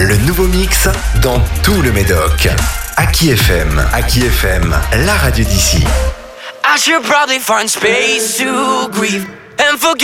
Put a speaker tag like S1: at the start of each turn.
S1: Le nouveau mix dans tout le Médoc. Aki FM, la radio d'ici.
S2: I should probably find space to grieve and forget